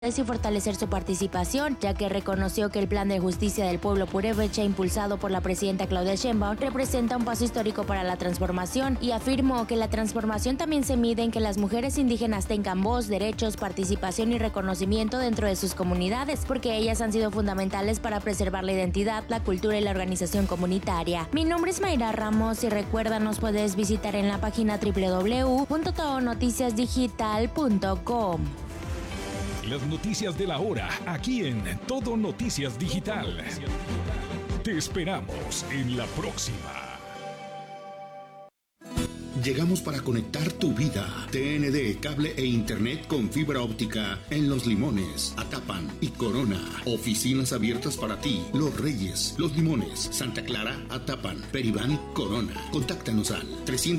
y fortalecer su participación, ya que reconoció que el Plan de Justicia del Pueblo Purépecha impulsado por la presidenta Claudia Sheinbaum representa un paso histórico para la transformación y afirmó que la transformación también se mide en que las mujeres indígenas tengan voz, derechos, participación y reconocimiento dentro de sus comunidades, porque ellas han sido fundamentales para preservar la identidad, la cultura y la organización comunitaria. Mi nombre es Mayra Ramos y recuerda, nos puedes visitar en la página www.todonoticiasdigital.com. Las noticias de la hora, aquí en Todo Noticias Digital. Te esperamos en la próxima. Llegamos para conectar tu vida. TND, cable e internet con fibra óptica en Los Limones, Atapan y Corona. Oficinas abiertas para ti, Los Reyes, Los Limones, Santa Clara, Atapan, Peribán, Corona. Contáctanos al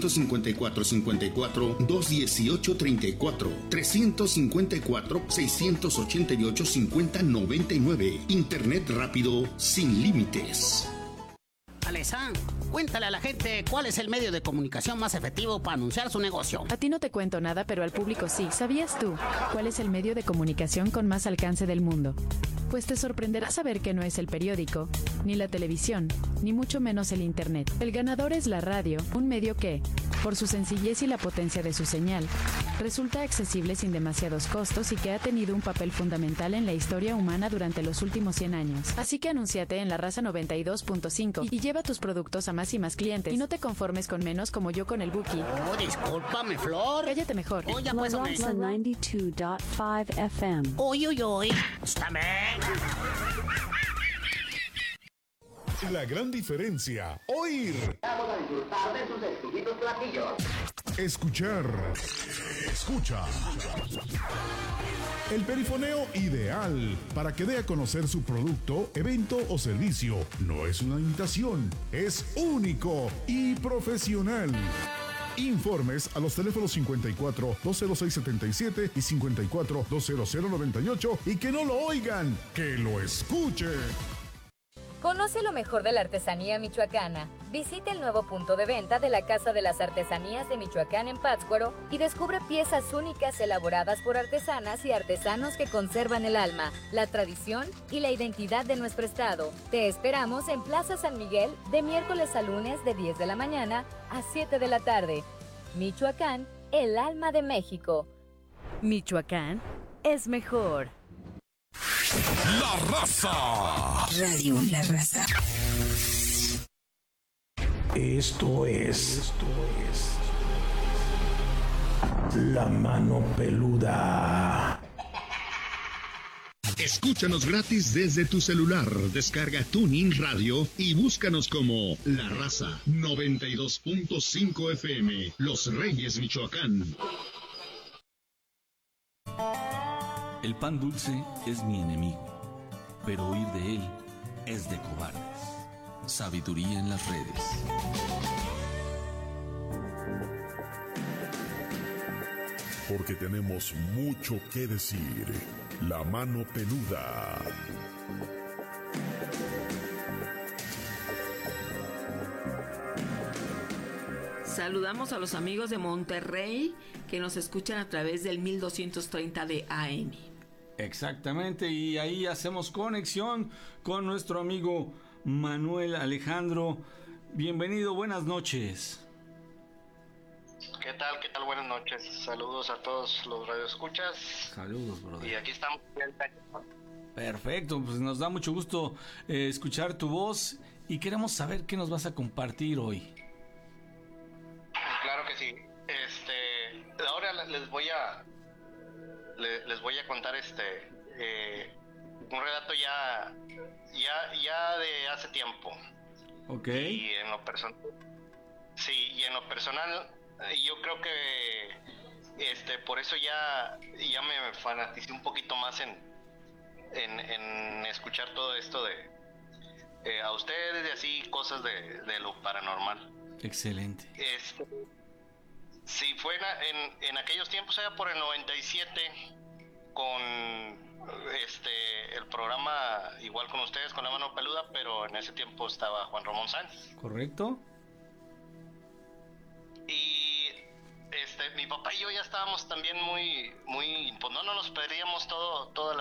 354-54-218-34, 354-688-5099. Internet rápido sin límites. Alessandro, cuéntale a la gente cuál es el medio de comunicación más efectivo para anunciar su negocio. A ti no te cuento nada, pero al público sí. ¿Sabías tú cuál es el medio de comunicación con más alcance del mundo? Pues te sorprenderá saber que no es el periódico, ni la televisión, ni mucho menos el internet. El ganador es la radio, un medio que, por su sencillez y la potencia de su señal, resulta accesible sin demasiados costos y que ha tenido un papel fundamental en la historia humana durante los últimos 100 años. Así que anúnciate en La Raza 92.5 y lleva tus productos a más y más clientes. Y no te conformes con menos como yo con el Buki. Oh, discúlpame, Flor. Cállate mejor. Oye, pues, La Raza 92.5 FM. Uy, uy, uy. La gran diferencia. Oír. Vamos a disfrutar de sus exquisitos platillos. Escuchar. Escucha. El perifoneo ideal para que dé a conocer su producto, evento o servicio. No es una imitación, es único y profesional. Informes a los teléfonos 54 206 77 y 54 200 98 y que no lo oigan, que lo escuchen. Conoce lo mejor de la artesanía michoacana. Visita el nuevo punto de venta de la Casa de las Artesanías de Michoacán en Pátzcuaro y descubre piezas únicas elaboradas por artesanas y artesanos que conservan el alma, la tradición y la identidad de nuestro estado. Te esperamos en Plaza San Miguel de miércoles a lunes de 10 de la mañana a 7 de la tarde. Michoacán, el alma de México. Michoacán es mejor. La Raza. Radio La Raza. Esto es La Mano Peluda. Escúchanos gratis desde tu celular. Descarga TuneIn Radio y búscanos como La Raza 92.5 FM, Los Reyes, Michoacán. El pan dulce es mi enemigo, pero huir de él es de cobardes. Sabiduría en las redes. Porque tenemos mucho que decir. La Mano Peluda. Saludamos a los amigos de Monterrey que nos escuchan a través del 1230 de AM. Exactamente, y ahí hacemos conexión con nuestro amigo Manuel Alejandro. Bienvenido, buenas noches. ¿Qué tal? ¿Qué tal? Buenas noches. Saludos a todos los radioescuchas. Saludos, brother. Y aquí estamos. Perfecto, pues nos da mucho gusto escuchar tu voz y queremos saber qué nos vas a compartir hoy. Claro que sí. Ahora les voy a contar un relato ya de hace tiempo. Ok. Y en lo personal, yo creo que por eso ya me fanaticé un poquito más en escuchar todo esto de a ustedes y así cosas de lo paranormal. Excelente. Sí, fue en aquellos tiempos, era por el 97, con el programa igual con ustedes, con La Mano Peluda, pero en ese tiempo estaba Juan Ramón Sáenz. ¿Correcto? Y mi papá y yo ya estábamos también muy, pues no nos perdíamos toda